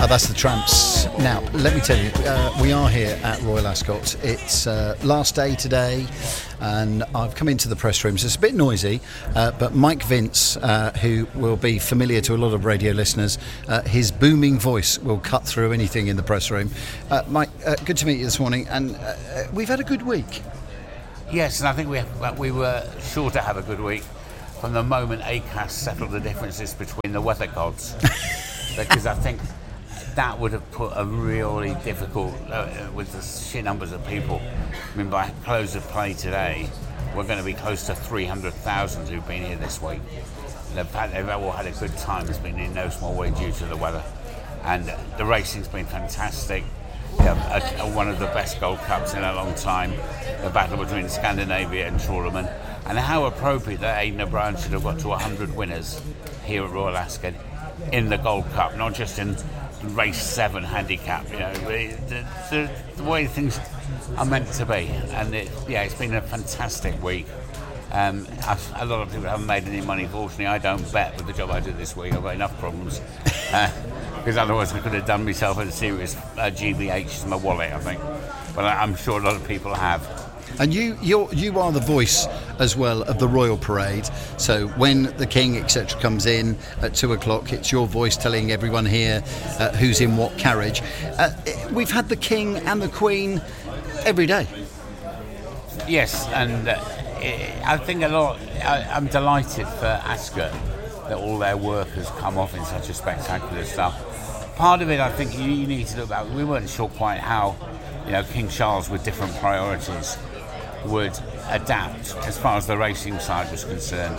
That's the Tramps. Now, let me tell you, we are here at Royal Ascot. It's last day today, and I've come into the press rooms. It's a bit noisy, but Mike Vince, who will be familiar to a lot of radio listeners, his booming voice will cut through anything in the press room. Mike, good to meet you this morning, and we've had a good week. Yes, and I think we were sure to have a good week from the moment ACAS settled the differences between the weather gods. Because I think that would have put a really difficult, with the sheer numbers of people. I mean, by close of play today, we're going to be close to 300,000 who've been here this week. They've all had a good time. It's been in no small way due to the weather. And the racing's been fantastic. One of the best Gold Cups in a long time. The battle between Scandinavia and Tournament. And how appropriate that Aidan O'Brien should have got to 100 winners here at Royal Ascot in the Gold Cup, not just in race 7 handicap. You know, the way things are meant to be. And it's been a fantastic week. A lot of people haven't made any money. Fortunately, I don't bet with the job I do this week. I've got enough problems. Because otherwise I could have done myself a serious GBH to my wallet, I think. But I'm sure a lot of people have. And you are the voice as well of the Royal Parade. So when the King, etc., comes in at 2:00, it's your voice telling everyone here who's in what carriage. We've had the King and the Queen every day. Yes, and I think I'm delighted for Ascot that all their work has come off in such a spectacular stuff. Part of it, I think, you need to look back. We weren't sure quite how, King Charles with different priorities would adapt as far as the racing side was concerned,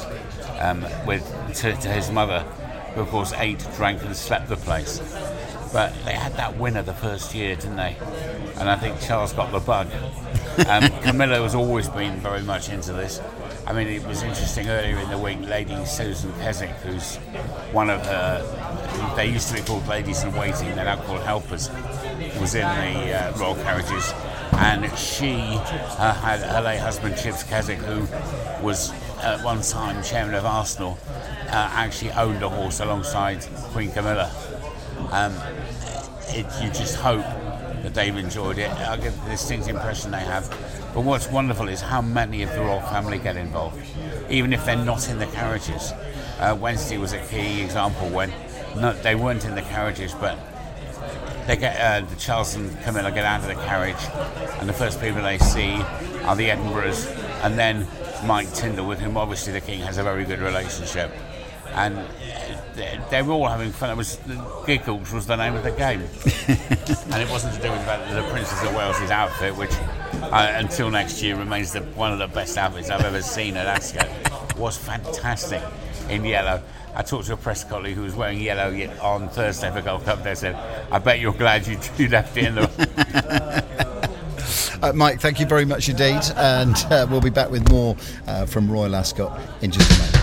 to his mother, who of course ate, drank and slept the place. But they had that winner the first year, didn't they? And I think Charles got the bug. Camilla has always been very much into this. I mean, it was interesting earlier in the week, Lady Susan Keswick, who's one of they used to be called ladies in waiting, they're now called helpers, was in the royal carriages. And she had her late husband, Chips Keswick, who was at one time chairman of Arsenal, actually owned a horse alongside Queen Camilla. You just hope that they've enjoyed it. I get the distinct impression they have. But what's wonderful is how many of the royal family get involved, even if they're not in the carriages. Wednesday was a key example when they weren't in the carriages, but they get the Charles and Camilla get out of the carriage, and the first people they see are the Edinburghs, and then Mike Tyndall, with whom obviously the King has a very good relationship. And they were all having fun. It was Giggles was the name of the game, and it wasn't to do with the Princess of Wales' outfit, which until next year remains one of the best outfits I've ever seen at Ascot. Was fantastic in yellow. I talked to a press colleague who was wearing yellow on Thursday for Gold Cup. They said, "I bet you're glad you left it in the." Mike, thank you very much indeed, and we'll be back with more from Royal Ascot in just a moment.